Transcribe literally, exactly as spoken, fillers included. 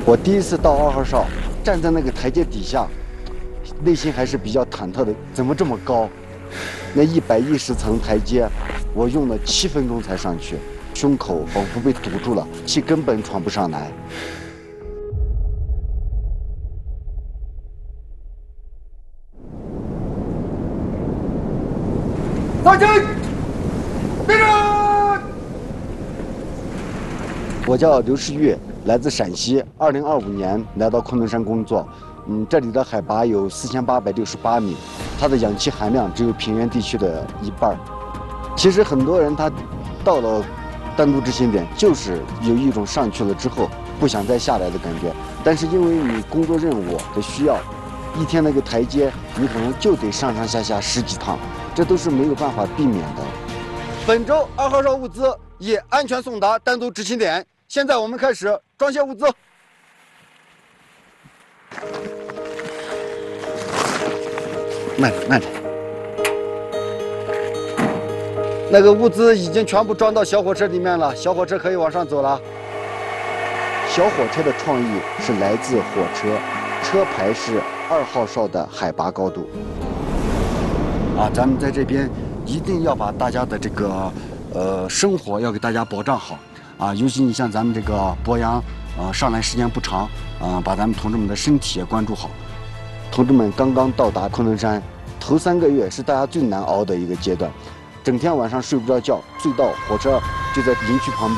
我第一次到二号哨，站在那个台阶底下，内心还是比较忐忑的。怎么这么高？那一百一十层台阶，我用了七分钟才上去，胸口仿佛被堵住了，气根本喘不上来。放箭！立正！我叫刘世玉，来自陕西。二零二五年来到昆仑山工作，嗯，这里的海拔有四千八百六十八米，它的氧气含量只有平原地区的一半。其实很多人他到了单独执行点，就是有一种上去了之后不想再下来的感觉。但是因为你工作任务的需要，一天那个台阶你可能就得上上下下十几趟，这都是没有办法避免的。本周二号哨物资已安全送达单独执勤点。现在我们开始装卸物资。慢点，慢点。那个物资已经全部装到小火车里面了，小火车可以往上走了。小火车的创意是来自火车，车牌是二号哨的海拔高度。啊，咱们在这边一定要把大家的这个呃生活要给大家保障好。啊，尤其你像咱们这个博洋，呃，上来时间不长，啊、呃，把咱们同志们的身体也关注好。同志们刚刚到达昆仑山，头三个月是大家最难熬的一个阶段，整天晚上睡不着觉，隧道、火车就在营区旁边。